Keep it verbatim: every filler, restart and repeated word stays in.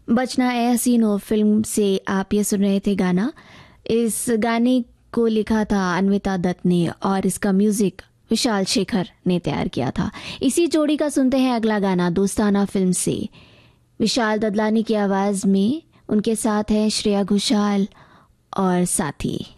बचना ए हसीनो फिल्म से आप ये सुन रहे थे गाना। इस गाने को लिखा था अन्विता दत्त ने और इसका म्यूजिक विशाल शेखर ने तैयार किया था। इसी जोड़ी का सुनते हैं अगला गाना दोस्ताना फिल्म से। विशाल ददलानी की आवाज में उनके साथ है श्रेया घोषाल और साथी।